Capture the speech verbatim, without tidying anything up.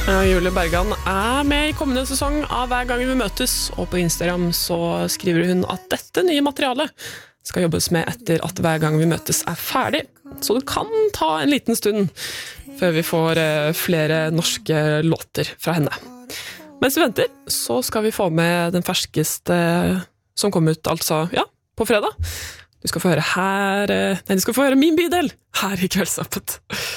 Ja, Julie Bergan er med i kommende sesong av Hver gang vi møtes, og på Instagram så skriver hun at dette nye materialet skal jobbes med etter at Hver gang vi møtes er ferdig, så det kan ta en liten stund før vi får flere norske låter fra henne. Mens vi venter, så skal vi få med den ferskeste som kom ut, altså, ja, på fredag. Du skal få høre her, nei, du skal få høre min bydel her i Kveldsåpent.